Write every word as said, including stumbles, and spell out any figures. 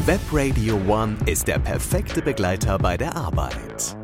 Webradio One ist der perfekte Begleiter bei der Arbeit.